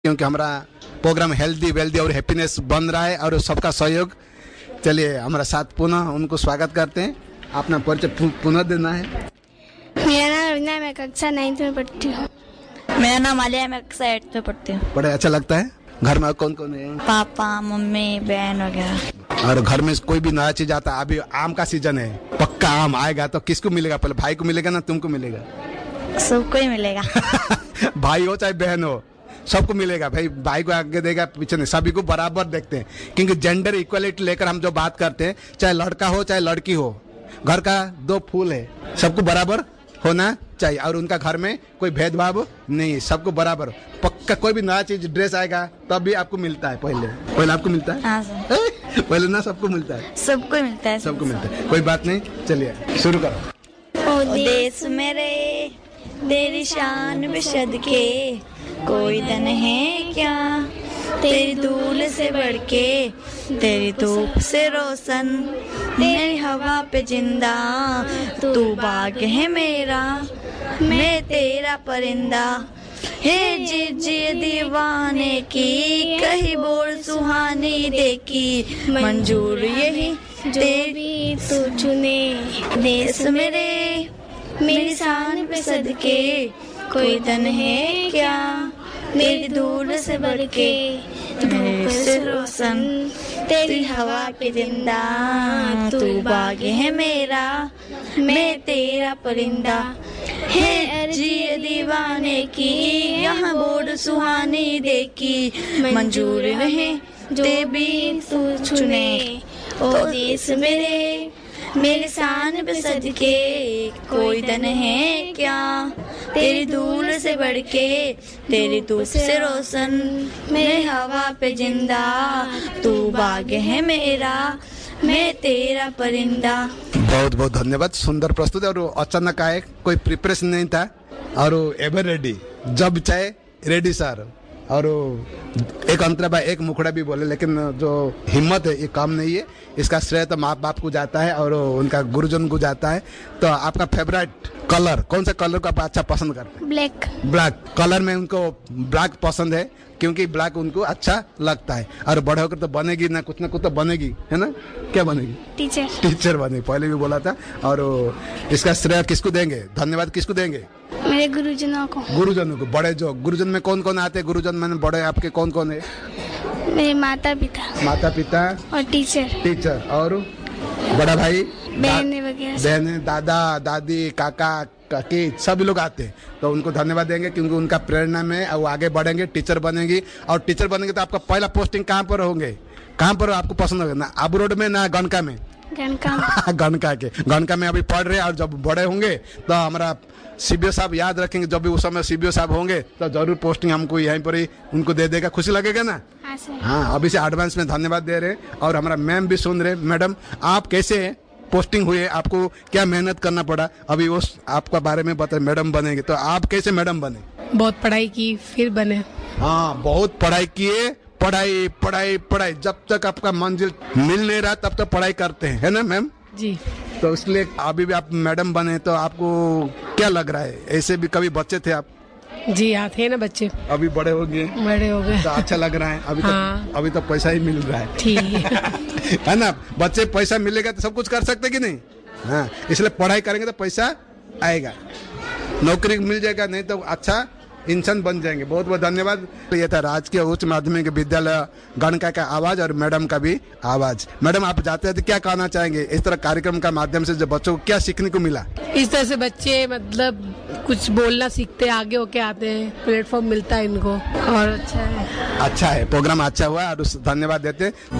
क्योंकि हमारा programme healthy wealthy और हैप्पीनेस बन रहा है और सबका सहयोग। चलिए हमारा साथ पुनः उनको स्वागत करते हैं। अपना परिचय पुनः देना है। मेरा नाम रवीना है, मैं कक्षा 9th में पढ़ती हूँ। मेरा नाम आलिया है, मैं कक्षा 8th में पढ़ती हूँ। बड़ा अच्छा लगता है। घर में कौन कौन है? पापा, मम्मी, बहन वगैरह। और घर में कोई भी नया चीज आता है, अभी आम का सीजन है, पक्का आम आएगा तो किसको मिलेगा? पहले भाई को मिलेगा ना तुमको मिलेगा? सबको ही मिलेगा। भाई हो चाहे बहन हो सबको मिलेगा। भाई को आगे देगा पीछे नहीं, सभी को बराबर देखते हैं। क्योंकि जेंडर इक्वलिटी लेकर हम जो बात करते हैं, चाहे लड़का हो चाहे लड़की हो, घर का दो फूल है, सबको बराबर होना चाहिए। और उनका घर में कोई भेदभाव नहीं है, सबको बराबर। पक्का कोई भी नया चीज ड्रेस आएगा तब भी आपको मिलता है। पहले आपको मिलता है। हाँ सर। पहले ना सबको मिलता है। सबको ही मिलता है। सबको मिलता है, कोई बात नहीं। चलिए शुरू करो। ओ देश मेरे तेरी शान पे सदके, कोई धन है क्या तेरी धूल से बढ़ के, तेरी धूप से रोशन, तेरी हवा पे जिंदा, तू बाग है मेरा, मैं तेरा परिंदा। हे जी दीवाने की, कहीं बोल सुहानी देखी, मंजूर यही तेरी तू चुने। देश मेरे मेरी शान पे सदके, कोई धन है क्या तेरी धूल से बढ़ के, धूप से रोशन, तेरी हवा पे जिंदा, तू बाग है मेरा, मैं तेरा परिंदा। है जी दीवाने की, यहाँ बोर्ड सुहानी देखी, मंजूर रहे जो भी तू चुने। ओ देश मेरे शान पे सदके, कोई धन है क्या तेरी धूल से बढ़ के, तेरी धूप से रोशन, मेरे हवा पे जिंदा, तू बाग है मेरा, मैं तेरा परिंदा। बहुत बहुत धन्यवाद। सुंदर प्रस्तुति। और अचानक आए, कोई प्रिपरेशन नहीं था और एवर रेडी, जब चाहे रेडी सर। और एक अंतरा भाई एक मुखड़ा भी बोले, लेकिन जो हिम्मत है ये कम नहीं है। इसका श्रेय तो माँ बाप को जाता है और उनका गुरुजन को जाता है। तो आपका फेवरेट कलर कौन सा कलर को आप अच्छा पसंद करते हैं? ब्लैक कलर में उनको ब्लैक पसंद है, क्योंकि ब्लैक उनको अच्छा लगता है। और बड़े होकर तो बनेगी ना कुछ तो बनेगी, है ना? क्या बनेगी? टीचर बनेगी, पहले भी बोला था। और इसका श्रेय किसको देंगे, धन्यवाद किसको देंगे? मेरे गुरुजनों को। बड़े जो गुरुजन में कौन कौन आते हैं? गुरुजन में बड़े आपके कौन कौन है? मेरे माता पिता और टीचर और बड़ा भाई बहनें, दादा दादी, काका काकी, सभी लोग आते हैं। तो उनको धन्यवाद देंगे, क्योंकि उनका प्रेरणा में वो आगे बढ़ेंगे, टीचर बनेंगी। और टीचर बनेंगे तो आपका पहला पोस्टिंग कहाँ पर होंगे? कहाँ पर आपको पसंद होगा? ना आबू रोड में ना गनका में? गनका में अभी पढ़ रहे हैं। और जब बड़े होंगे तो हमारा सीबीओ साहब याद रखेंगे, जब भी उस समय सीबीओ साहब होंगे तो जरूर पोस्टिंग हमको यहीं पर ही उनको दे देगा। खुशी लगेगा ना? हाँ, अभी से एडवांस में धन्यवाद दे रहे। और हमारा मैम भी सुन रहे। मैडम आप कैसे पोस्टिंग हुए, आपको क्या मेहनत करना पड़ा? अभी उस आपका बारे में बताए। मैडम बनेंगे तो आप कैसे मैडम बने? बहुत पढ़ाई की फिर बने। हाँ, बहुत पढ़ाई किए। पढ़ाई जब तक आपका मंजिल मिल नहीं रहा तब तक पढ़ाई करते हैं, है ना मैम? जी। तो इसलिए अभी भी आप मैडम बने तो आपको क्या लग रहा है? ऐसे भी कभी बच्चे थे आप? जी हाँ, थे ना बच्चे। अभी बड़े हो गए तो अच्छा लग रहा है। अभी तो पैसा ही मिल रहा है, ठीक है ना? बच्चे पैसा मिलेगा तो सब कुछ कर सकते कि नहीं? हाँ, इसलिए पढ़ाई करेंगे तो पैसा आएगा, नौकरी मिल जाएगा, नहीं तो अच्छा इंसान बन जाएंगे। बहुत बहुत धन्यवाद। तो ये था राजकीय उच्च माध्यमिक विद्यालय गणका का आवाज और मैडम का भी आवाज। मैडम आप जाते हैं तो क्या कहना चाहेंगे इस तरह कार्यक्रम का माध्यम से? जो बच्चों को क्या सीखने को मिला? इस तरह से बच्चे मतलब कुछ बोलना सीखते, आगे होके आते हैं, प्लेटफॉर्म मिलता है इनको और अच्छा है। प्रोग्राम अच्छा हुआ और धन्यवाद देते हैं।